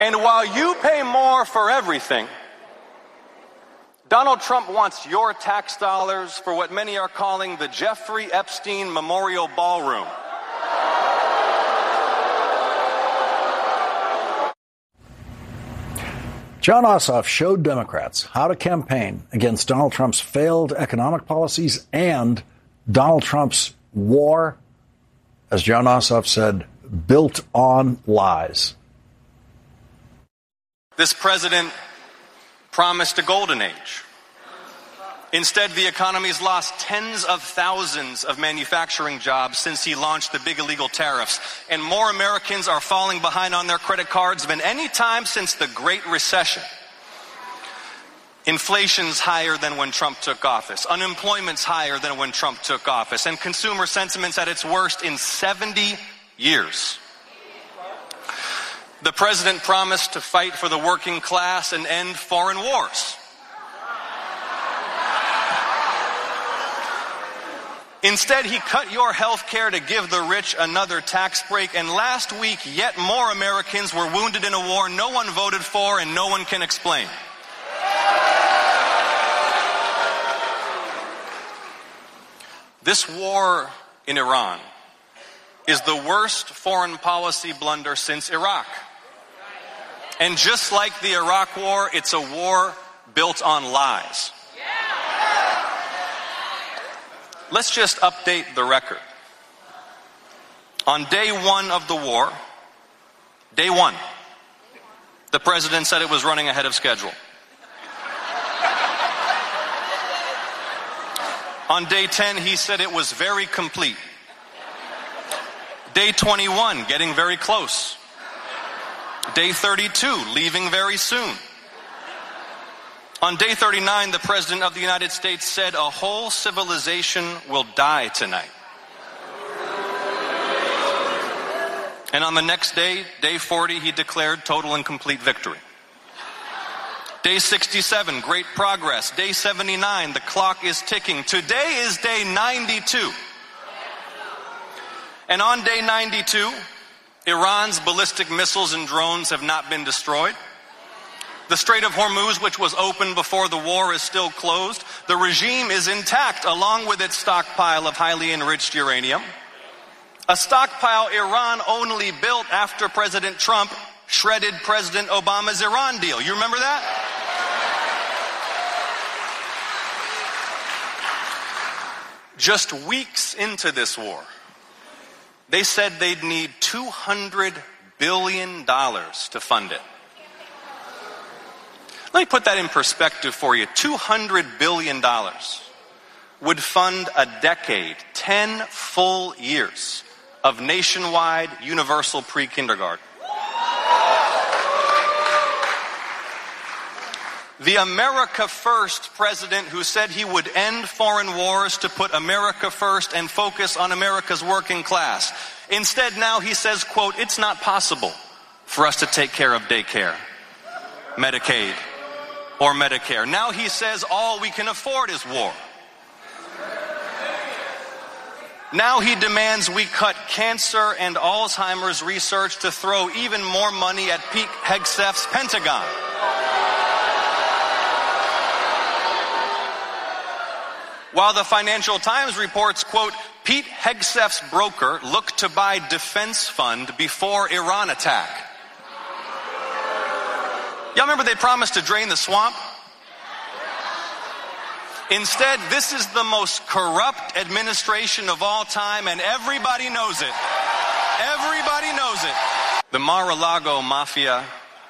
And while you pay more for everything, Donald Trump wants your tax dollars for what many are calling the Jeffrey Epstein Memorial Ballroom. Jon Ossoff showed Democrats how to campaign against Donald Trump's failed economic policies and Donald Trump's war, as Jon Ossoff said, built on lies. This president promised a golden age. Instead, the economy's lost tens of thousands of manufacturing jobs since he launched the big illegal tariffs, and more Americans are falling behind on their credit cards than any time since the Great Recession. Inflation's higher than when Trump took office. Unemployment's higher than when Trump took office. And consumer sentiment's at its worst in 70 years. The president promised to fight for the working class and end foreign wars. Instead, he cut your health care to give the rich another tax break, and last week, yet more Americans were wounded in a war no one voted for and no one can explain. This war in Iran is the worst foreign policy blunder since Iraq. And just like the Iraq War, it's a war built on lies. Let's just update the record. On day one of the war, day one, the president said it was running ahead of schedule. On day 10, he said it was very complete. Day 21, getting very close. Day 32, leaving very soon. On day 39, the President of the United States said a whole civilization will die tonight. And on the next day, day 40, he declared total and complete victory. Day 67, great progress. Day 79, the clock is ticking. Today is day 92. And on day 92, Iran's ballistic missiles and drones have not been destroyed. The Strait of Hormuz, which was open before the war, is still closed. The regime is intact, along with its stockpile of highly enriched uranium. A stockpile Iran only built after President Trump shredded President Obama's Iran deal. You remember that? Just weeks into this war, they said they'd need $200 billion to fund it. Let me put that in perspective for you. $200 billion would fund a decade, 10 full years of nationwide universal pre-kindergarten. The America First president who said he would end foreign wars to put America first and focus on America's working class. Instead, now he says, quote, it's not possible for us to take care of daycare, Medicaid, or Medicare. Now he says all we can afford is war. Now he demands we cut cancer and Alzheimer's research to throw even more money at Pete Hegseth's Pentagon. While the Financial Times reports, quote, Pete Hegseth's broker looked to buy defense fund before Iran attack. Y'all remember they promised to drain the swamp? Instead, this is the most corrupt administration of all time, and everybody knows it. Everybody knows it. The Mar-a-Lago Mafia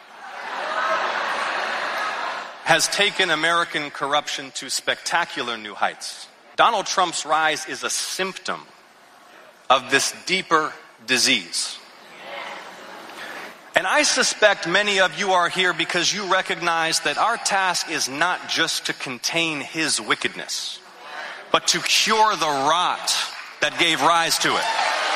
has taken American corruption to spectacular new heights. Donald Trump's rise is a symptom of this deeper disease. And I suspect many of you are here because you recognize that our task is not just to contain his wickedness, but to cure the rot that gave rise to it.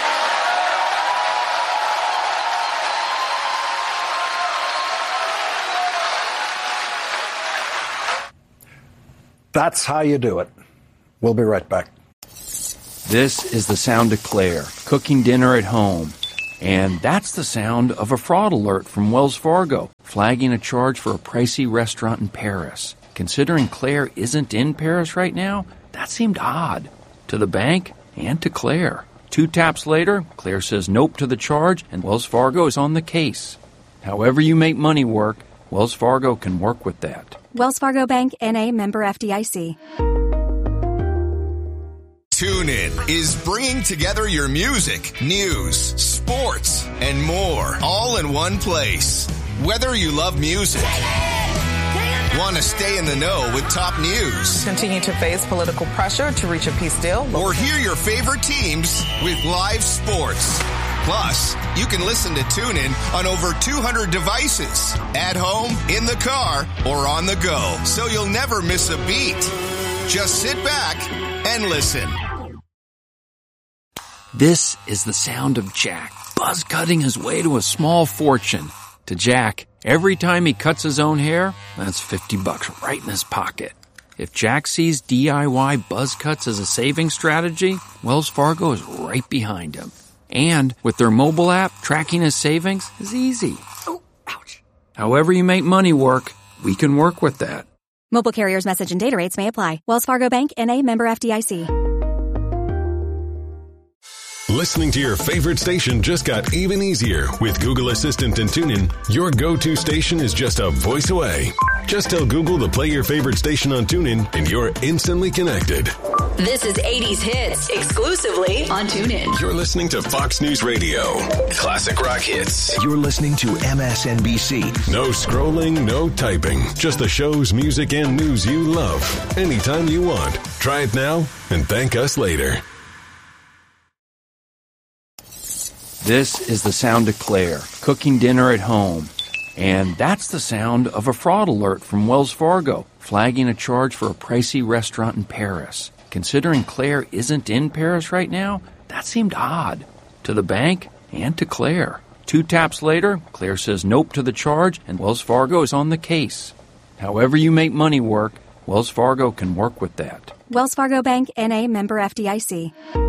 That's how you do it. We'll be right back. This is the sound of Claire, cooking dinner at home. And that's the sound of a fraud alert from Wells Fargo, flagging a charge for a pricey restaurant in Paris. Considering Claire isn't in Paris right now, that seemed odd to the bank and to Claire. 2 taps later, Claire says nope to the charge, and Wells Fargo is on the case. However you make money work, Wells Fargo can work with that. Wells Fargo Bank, N.A., member FDIC. TuneIn is bringing together your music, news, sports, and more, all in one place. Whether you love music, want to stay in the know with top news, continue to face political pressure to reach a peace deal, or hear your favorite teams with live sports. Plus, you can listen to TuneIn on over 200 devices, at home, in the car, or on the go, so you'll never miss a beat. Just sit back and listen. This is the sound of Jack, buzz cutting his way to a small fortune. To Jack, every time he cuts his own hair, that's $50 right in his pocket. If Jack sees DIY buzz cuts as a saving strategy, Wells Fargo is right behind him. And with their mobile app, tracking his savings is easy. Oh, ouch. However you make money work, we can work with that. Mobile carriers' message and data rates may apply. Wells Fargo Bank, N.A., member FDIC. Listening to your favorite station just got even easier. With Google Assistant and TuneIn, your go-to station is just a voice away. Just tell Google to play your favorite station on TuneIn, and you're instantly connected. This is 80s Hits, exclusively on TuneIn. You're listening to Fox News Radio. Classic rock hits. You're listening to MSNBC. No scrolling, no typing. Just the shows, music, and news you love. Anytime you want. Try it now and thank us later. This is the sound of Claire, cooking dinner at home. And that's the sound of a fraud alert from Wells Fargo, flagging a charge for a pricey restaurant in Paris. Considering Claire isn't in Paris right now, that seemed odd to the bank and to Claire. 2 taps later, Claire says nope to the charge, and Wells Fargo is on the case. However you make money work, Wells Fargo can work with that. Wells Fargo Bank, N.A., member FDIC.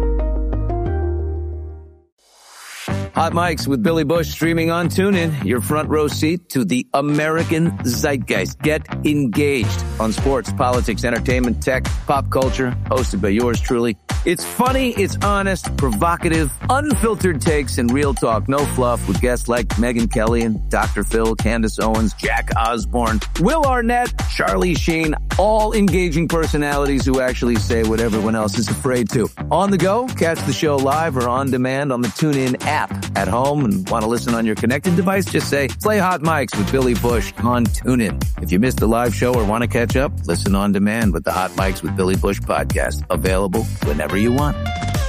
Hot Mics with Billy Bush streaming on TuneIn. Your front row seat to the American zeitgeist. Get engaged on sports, politics, entertainment, tech, pop culture. Hosted by yours truly. It's funny, it's honest, provocative, unfiltered takes, and real talk. No fluff with guests like Megyn Kelly and Dr. Phil, Candace Owens, Jack Osborne, Will Arnett, Charlie Sheen. All engaging personalities who actually say what everyone else is afraid to. On the go, catch the show live or on demand on the TuneIn app. At home and want to listen on your connected device, just say, play Hot Mics with Billy Bush on TuneIn. If you missed a live show or want to catch up, listen on demand with the Hot Mics with Billy Bush podcast. Available whenever you want.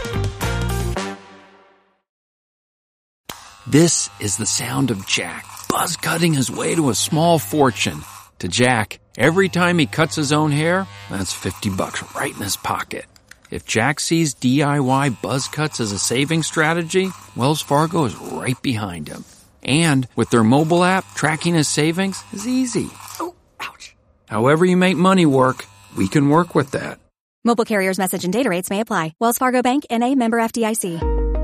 This is the sound of Jack, buzz cutting his way to a small fortune. To Jack, every time he cuts his own hair, that's $50 right in his pocket. If Jack sees DIY buzz cuts as a saving strategy, Wells Fargo is right behind him. And with their mobile app, tracking his savings is easy. Oh, ouch. However you make money work, we can work with that. Mobile carriers' message and data rates may apply. Wells Fargo Bank, N.A., member FDIC.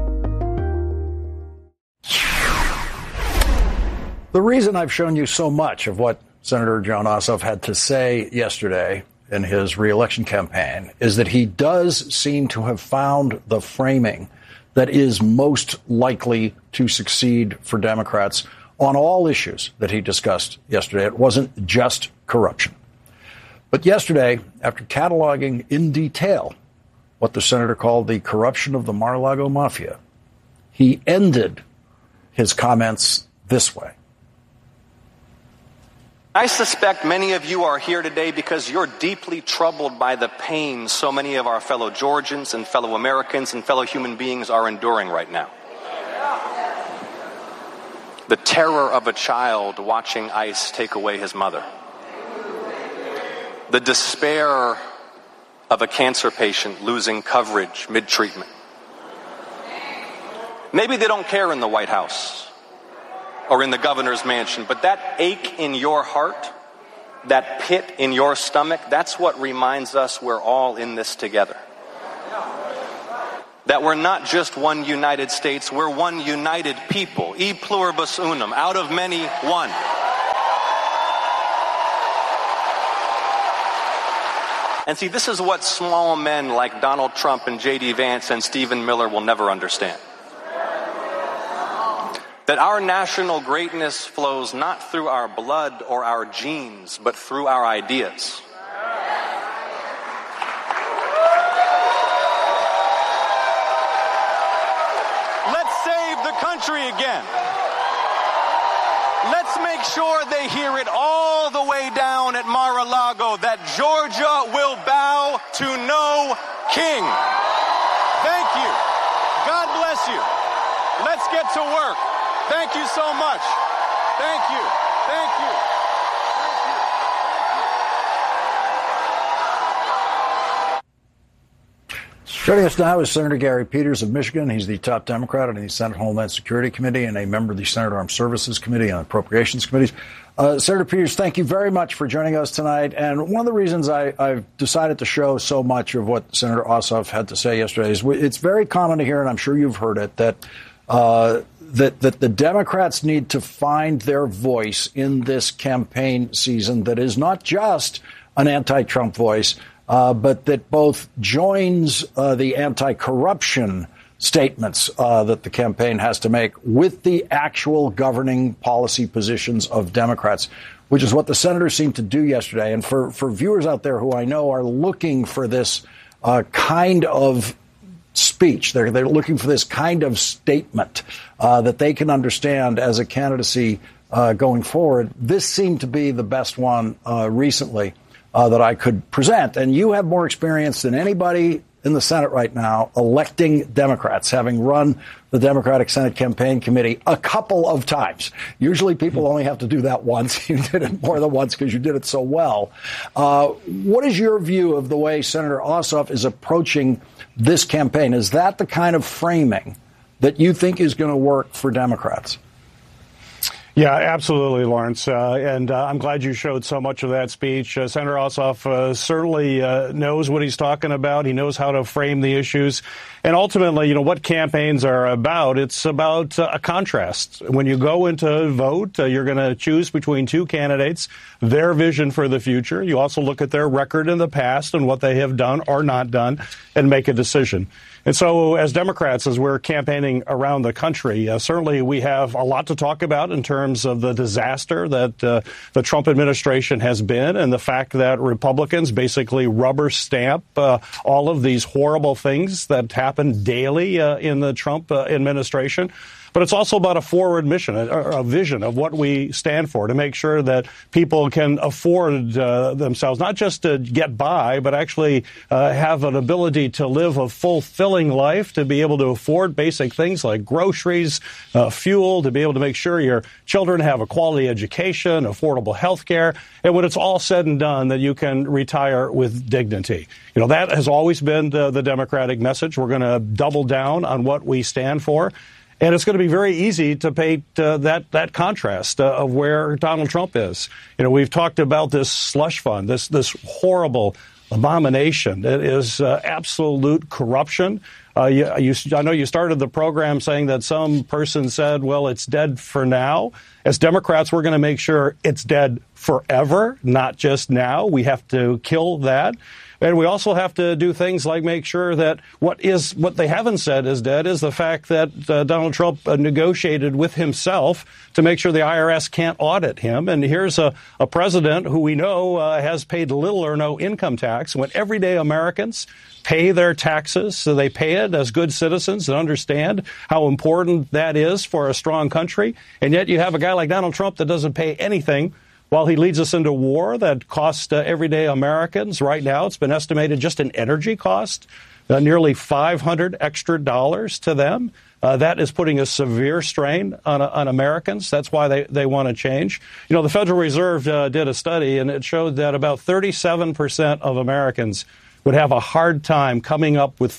The reason I've shown you so much of what Senator Jon Ossoff had to say yesterday in his reelection campaign is that he does seem to have found the framing that is most likely to succeed for Democrats on all issues that he discussed yesterday. It wasn't just corruption. But yesterday, after cataloging in detail what the senator called the corruption of the Mar-a-Lago Mafia, he ended his comments this way. I suspect many of you are here today because you're deeply troubled by the pain so many of our fellow Georgians and fellow Americans and fellow human beings are enduring right now. The terror of a child watching ICE take away his mother. The despair of a cancer patient losing coverage mid-treatment. Maybe they don't care in the White House or in the governor's mansion, but that ache in your heart, that pit in your stomach, that's what reminds us we're all in this together. that we're not just one United States, we're one united people, e pluribus unum, out of many, one. And see, this is what small men like Donald Trump and J.D. Vance and Stephen Miller will never understand. That our national greatness flows not through our blood or our genes, but through our ideas. Let's save the country again. Let's make sure they hear it all the way down at Mar-a-Lago that Georgia will bow to no king. Thank you. God bless you. Let's get to work. Thank you so much. Thank you. Thank you. Joining us now is Senator Gary Peters of Michigan. He's the top Democrat on the Senate Homeland Security Committee and a member of the Senate Armed Services Committee and Appropriations Committees. Senator Peters, thank you very much for joining us tonight. And one of the reasons I've decided to show so much of what Senator Ossoff had to say yesterday is it's very common to hear, and I'm sure you've heard it, that the Democrats need to find their voice in this campaign season that is not just an anti-Trump voice, but that both joins the anti-corruption statements that the campaign has to make with the actual governing policy positions of Democrats, which is what the senators seemed to do yesterday. And for viewers out there who I know are looking for this kind of speech, they're looking for this kind of statement that they can understand as a candidacy going forward. This seemed to be the best one recently that I could present. And you have more experience than anybody in the Senate right now electing Democrats, having run the Democratic Senate Campaign Committee a couple of times. Usually people only have to do that once. You did it more than once because you did it so well. What is your view of the way Senator Ossoff is approaching this campaign? Is that the kind of framing that you think is going to work for Democrats? Yeah, absolutely, Lawrence. And I'm glad you showed so much of that speech. Senator Ossoff certainly knows what he's talking about. He knows how to frame the issues. And ultimately, what campaigns are about, it's about a contrast. When you go into vote, you're going to choose between two candidates, their vision for the future. You also look at their record in the past and what they have done or not done and make a decision. And so as Democrats, as we're campaigning around the country, certainly we have a lot to talk about in terms of the disaster that the Trump administration has been and the fact that Republicans basically rubber stamp all of these horrible things that happen daily in the Trump administration. But it's also about a forward mission, a vision of what we stand for, to make sure that people can afford themselves, not just to get by, but actually have an ability to live a fulfilling life, to be able to afford basic things like groceries, fuel, to be able to make sure your children have a quality education, affordable health care, and when it's all said and done, that you can retire with dignity. That has always been the Democratic message. We're going to double down on what we stand for. And it's going to be very easy to paint that contrast of where Donald Trump is. We've talked about this slush fund, this horrible abomination that is absolute corruption. I know you started the program saying that some person said, well, it's dead for now. As Democrats, we're going to make sure it's dead forever, not just now. We have to kill that. And we also have to do things like make sure that what they haven't said is dead is the fact that Donald Trump negotiated with himself to make sure the IRS can't audit him. And here's a president who we know has paid little or no income tax. When everyday Americans pay their taxes, so they pay it as good citizens and understand how important that is for a strong country. And yet you have a guy like Donald Trump that doesn't pay anything while he leads us into war that costs everyday Americans right now. It's been estimated just in energy cost, nearly $500 extra to them. That is putting a severe strain on Americans. That's why they want to change. The Federal Reserve did a study, and it showed that about 37% of Americans would have a hard time coming up with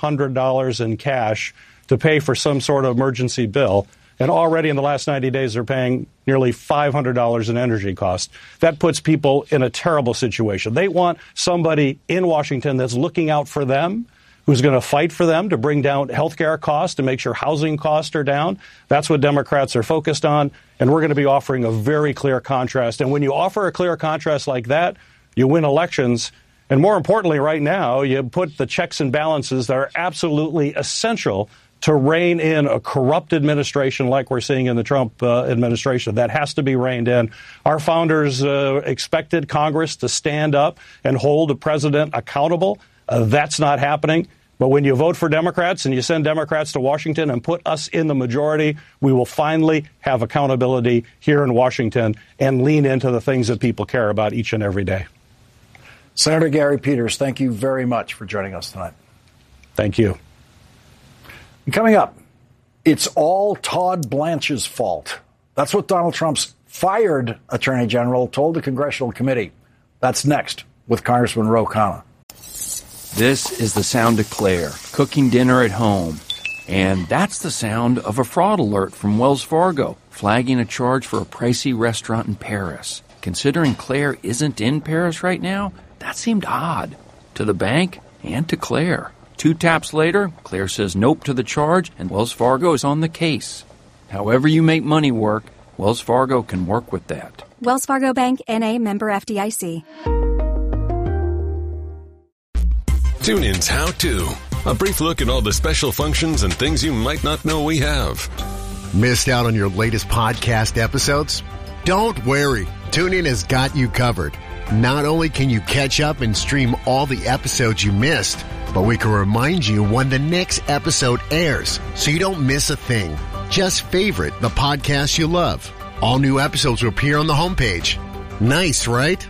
$400 in cash to pay for some sort of emergency bill. And already in the last 90 days, they're paying nearly $500 in energy costs. That puts people in a terrible situation. They want somebody in Washington that's looking out for them, who's going to fight for them to bring down healthcare costs, to make sure housing costs are down. That's what Democrats are focused on, and we're going to be offering a very clear contrast. And when you offer a clear contrast like that, you win elections. And more importantly, right now, you put the checks and balances that are absolutely essential to rein in a corrupt administration like we're seeing in the Trump administration. That has to be reined in. Our founders expected Congress to stand up and hold the president accountable. That's not happening. But when you vote for Democrats and you send Democrats to Washington and put us in the majority, we will finally have accountability here in Washington and lean into the things that people care about each and every day. Senator Gary Peters, thank you very much for joining us tonight. Thank you. And coming up, it's all Todd Blanche's fault. That's what Donald Trump's fired Attorney General told the Congressional Committee. That's next with Congressman Ro Khanna. This is the sound of Claire cooking dinner at home. And that's the sound of a fraud alert from Wells Fargo, flagging a charge for a pricey restaurant in Paris. Considering Claire isn't in Paris right now, that seemed odd to the bank and to Claire. 2 taps later, Claire says nope to the charge, and Wells Fargo is on the case. However you make money work, Wells Fargo can work with that. Wells Fargo Bank, N.A., member FDIC. TuneIn's How To. A brief look at all the special functions and things you might not know we have. Missed out on your latest podcast episodes? Don't worry. TuneIn has got you covered. Not only can you catch up and stream all the episodes you missed, but we can remind you when the next episode airs so you don't miss a thing. Just favorite the podcast you love. All new episodes will appear on the homepage. Nice, right?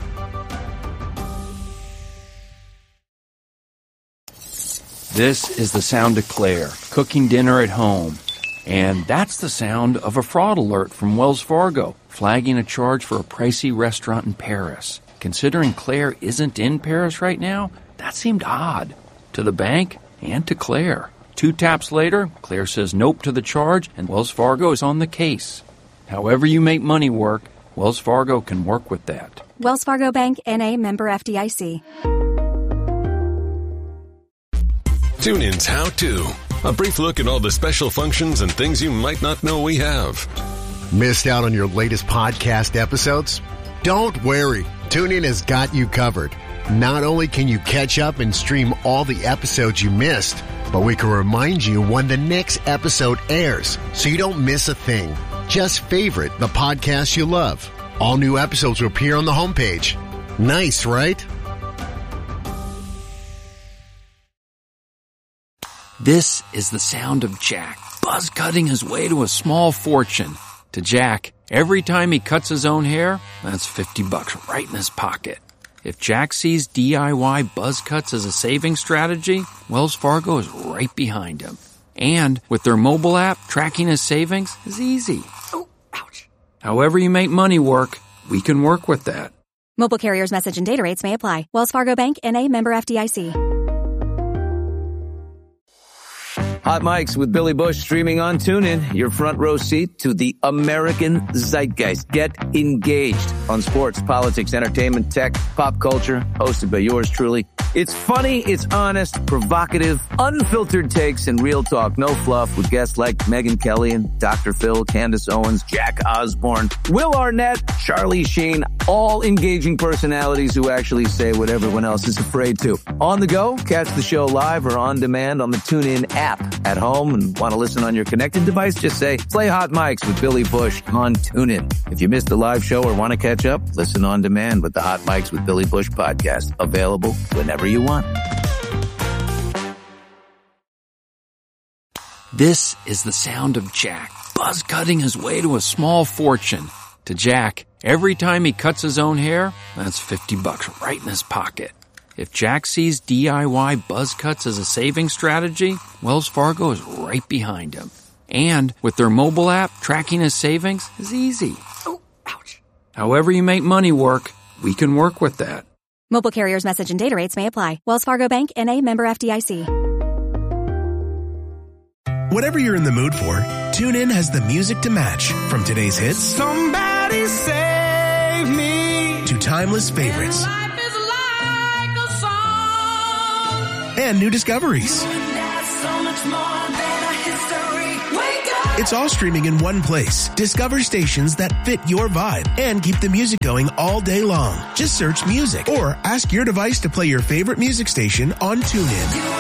This is the sound of Claire cooking dinner at home. And that's the sound of a fraud alert from Wells Fargo, flagging a charge for a pricey restaurant in Paris. Considering Claire isn't in Paris right now, that seemed odd to the bank and to Claire. 2 taps later, Claire says nope to the charge, and Wells Fargo is on the case. However you make money work, Wells Fargo can work with that. Wells Fargo Bank, N.A., member FDIC. TuneIn's How To. A brief look at all the special functions and things you might not know we have. Missed out on your latest podcast episodes? Don't worry. TuneIn has got you covered. Not only can you catch up and stream all the episodes you missed, but we can remind you when the next episode airs so you don't miss a thing. Just favorite the podcast you love. All new episodes will appear on the homepage. Nice, right? This is the sound of Jack, buzz cutting his way to a small fortune. To Jack, every time he cuts his own hair, that's $50 right in his pocket. If Jack sees DIY buzz cuts as a saving strategy, Wells Fargo is right behind him. And with their mobile app, tracking his savings is easy. Oh, ouch. However you make money work, we can work with that. Mobile carriers' message and data rates may apply. Wells Fargo Bank, N.A., member FDIC. Hot Mics with Billy Bush streaming on TuneIn, your front row seat to the American zeitgeist. Get engaged on sports, politics, entertainment, tech, pop culture, hosted by yours truly. It's funny, it's honest, provocative, unfiltered takes, and real talk. No fluff with guests like Megyn Kelly and Dr. Phil, Candace Owens, Jack Osborne, Will Arnett, Charlie Sheen, all engaging personalities who actually say what everyone else is afraid to. On the go, catch the show live or on demand on the TuneIn app. At home and want to listen on your connected device, just say, play Hot Mics with Billy Bush on TuneIn. If you missed the live show or want to catch up, listen on demand with the Hot Mics with Billy Bush podcast. Available whenever you want. This is the sound of Jack, buzz cutting his way to a small fortune. To Jack, every time he cuts his own hair, that's $50 right in his pocket. If Jack sees DIY buzz cuts as a saving strategy, Wells Fargo is right behind him. And with their mobile app, tracking his savings is easy. Oh, ouch. However you make money work, we can work with that. Mobile carriers' message and data rates may apply. Wells Fargo Bank, N.A., member FDIC. Whatever you're in the mood for, TuneIn has the music to match. From today's hits, Somebody Save Me, to timeless favorites. and new discoveries. It's all streaming in one place. Discover stations that fit your vibe and keep the music going all day long. Just search music or ask your device to play your favorite music station on TuneIn.